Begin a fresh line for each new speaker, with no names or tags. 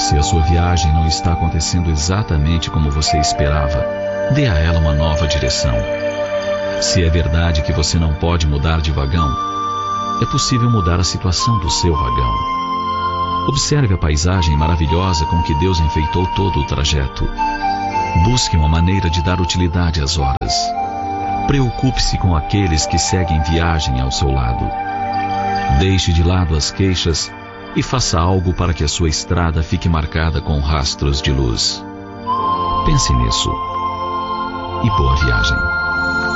Se a sua viagem não está acontecendo exatamente como você esperava, dê a ela uma nova direção. Se é verdade que você não pode mudar de vagão, é possível mudar a situação do seu vagão. Observe a paisagem maravilhosa com que Deus enfeitou todo o trajeto. Busque uma maneira de dar utilidade às horas. Preocupe-se com aqueles que seguem viagem ao seu lado. Deixe de lado as queixas e faça algo para que a sua estrada fique marcada com rastros de luz. Pense nisso. E boa viagem.